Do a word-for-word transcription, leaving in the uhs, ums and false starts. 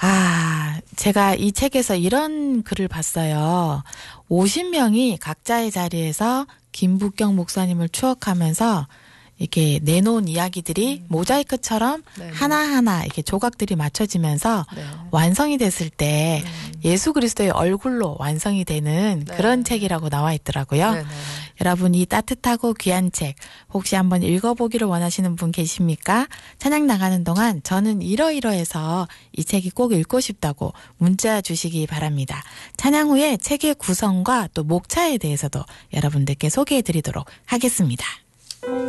아, 제가 이 책에서 이런 글을 봤어요. 오십 명이 각자의 자리에서 김부경 목사님을 추억하면서 이렇게 내놓은 이야기들이 음. 모자이크처럼 네네. 하나하나 이렇게 조각들이 맞춰지면서 네. 완성이 됐을 때 음. 예수 그리스도의 얼굴로 완성이 되는 네. 그런 책이라고 나와 있더라고요. 네네. 여러분 이 따뜻하고 귀한 책 혹시 한번 읽어보기를 원하시는 분 계십니까? 찬양 나가는 동안 저는 이러이러해서 이 책이 꼭 읽고 싶다고 문자 주시기 바랍니다. 찬양 후에 책의 구성과 또 목차에 대해서도 여러분들께 소개해드리도록 하겠습니다.